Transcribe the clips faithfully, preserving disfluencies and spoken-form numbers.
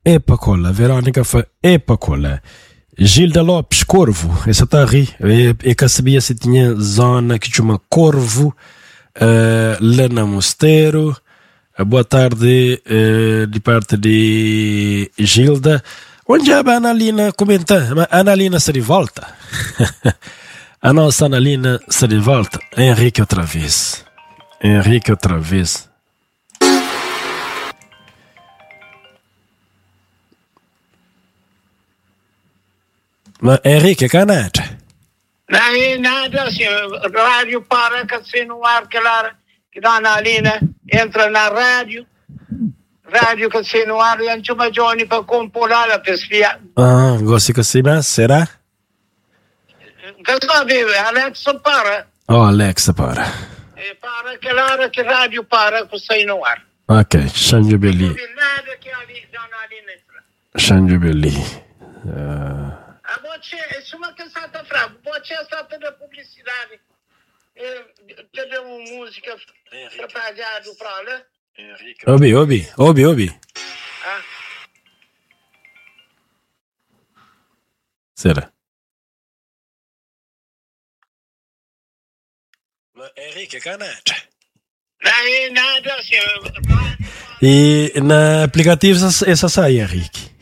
Epa cola. A Verônica foi epa cola. Gilda Lopes, Corvo. Essa está a rir. Eu que sabia se tinha zona que chama Corvo. Uh, Lena Mosteiro. Uh, boa tarde uh, de parte de Gilda. Onde é a Analina comentando? A Analina se de volta. A nossa Analina se de volta. Henrique outra vez. Henrique outra vez. Mas Henrique, canete? Não é nada assim. Rádio para que assim no ar, claro, que dá na Analina entra na rádio. Rádio que assim no ar, e antes uma Johnny para compor a pesquisa. Ah, gosto que assim, mas será? Que sabe, Alexa para. Oh, Alexa para. E para que hora que rádio para que sai no ar. Ok, Xandio Belli. Nada que ali dá na Analina entra. Xandio Belli. Uh... A você, isso é uma questão da frase. Você está toda publicidade. Teve uma música propagada para lá. Obi, Obi, Obi, Obi. Ah. Será? Henrique, caneta. Não é nada assim. E na aplicativo essa sai, Henrique.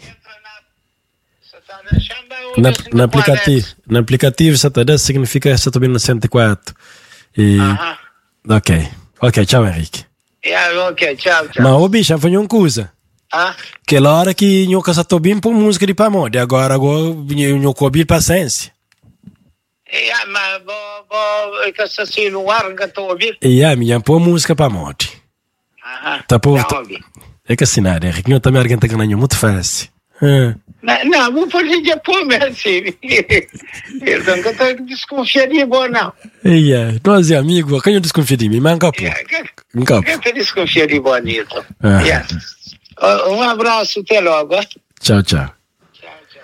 Na, na aplicativo, na aplicativo Saturday significa essa também no cento e quatro. E Aham. ok, ok, tchau Henrique. Yeah, ok, tchau, tchau. Mas o bicho foi uma coisa. Ah? Aquela hora que eu casa tô bem por música de pamode, agora agora eu cobi paciência. Yeah, mas vou vou que essa assim no ar que estou ouvindo. E a minha pôr música pamode. Aham. Tá por é que assim nada, Henrique, eu também argumento que não é muito fácil. Ah. Não, não, vou fazer depois mesmo. Eu não estou desconfiando de bom, não. Yeah. Nós é amigo, quem eu desconfio de mim, mas nunca pô. Nunca pô. Eu estou desconfiando de bom, Nito. Ah. Yeah. Um abraço, até logo. Tchau, tchau. Tchau, tchau.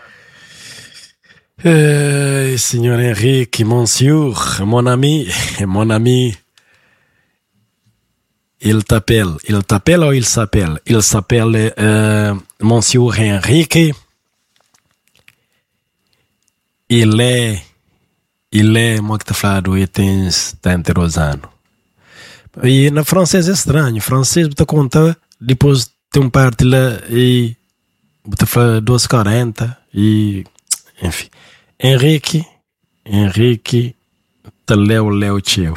Eh, senhor Henrique, monsieur, mon ami, mon ami. Il t'appelle, il t'appelle ou il s'appelle? Il s'appelle euh, monsieur Henrique. Il é, ele é, como é que tá falando, ele tem setenta anos. E na francês é estranho, francês você conta, depois tem um parte lá e você fala dois e quarenta e, enfim. Henrique, Henrique, tá leu, leu, tchau.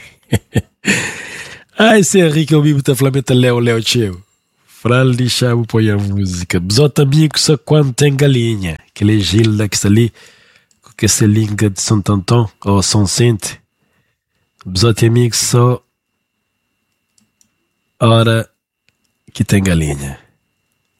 Ah, esse Henrique eu vi tá falando, tá leu, leu, tchau. Fral de chavo põe a música. Bzota amigo só quando tem galinha, aquele Gilda que está ali, que se liga de São Tantão ou São Sente. Besote amigo só hora que tem galinha.